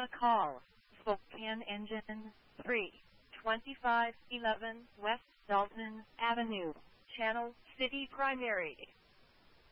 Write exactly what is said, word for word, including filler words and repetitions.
Toyota Car, Spokane Engine, three twenty-five eleven West Dalton Avenue, Channel City Primary.